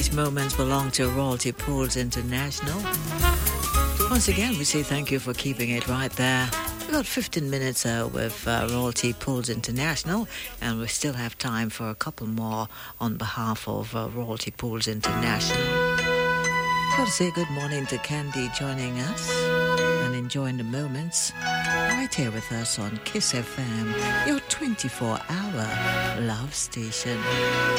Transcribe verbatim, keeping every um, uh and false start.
These moments belong to Royalty Pools International. Once again, we say thank you for keeping it right there. We've got fifteen minutes uh, with uh, Royalty Pools International, and we still have time for a couple more on behalf of uh, Royalty Pools International. Got to say good morning to Candy joining us and enjoying the moments right here with us on Kiss F M, your twenty-four hour love station.